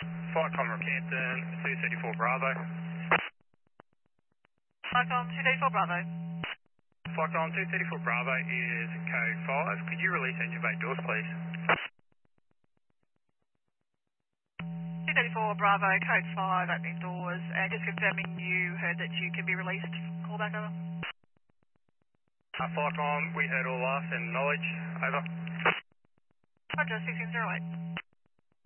Flight Commodore Campton, 234 Bravo. Icon 234 Bravo. Flight Comm 234 Bravo is code 5. Could you release engine bay doors, please? 234 Bravo, code 5, opening doors, and just confirming you heard that you can be released. Call back over. Flight Comm, we heard all last and knowledge, over. Roger, 1608.